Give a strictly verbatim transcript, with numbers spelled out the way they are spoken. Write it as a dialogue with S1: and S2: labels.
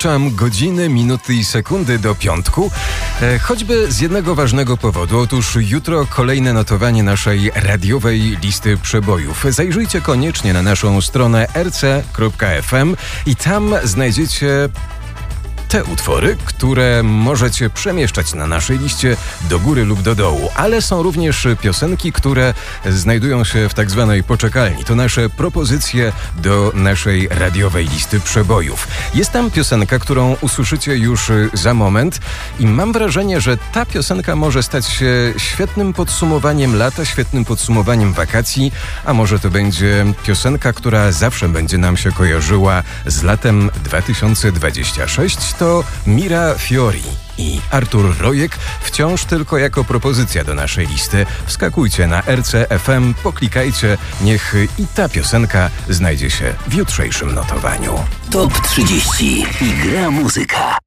S1: Odliczam godziny, minuty i sekundy do piątku, e, choćby z jednego ważnego powodu. Otóż jutro kolejne notowanie naszej radiowej listy przebojów. Zajrzyjcie koniecznie na naszą stronę r c kropka f m i tam znajdziecie te utwory, które możecie przemieszczać na naszej liście do góry lub do dołu, ale są również piosenki, które znajdują się w tak zwanej poczekalni. To nasze propozycje do naszej radiowej listy przebojów. Jest tam piosenka, którą usłyszycie już za moment i mam wrażenie, że ta piosenka może stać się świetnym podsumowaniem lata, świetnym podsumowaniem wakacji, a może to będzie piosenka, która zawsze będzie nam się kojarzyła z latem dwa tysiące dwudziestym szóstym. To Mira Fiori i Artur Rojek, wciąż tylko jako propozycja do naszej listy. Wskakujcie na R C F M, poklikajcie, niech i ta piosenka znajdzie się w jutrzejszym notowaniu.
S2: Top trzydzieści i gra muzyka.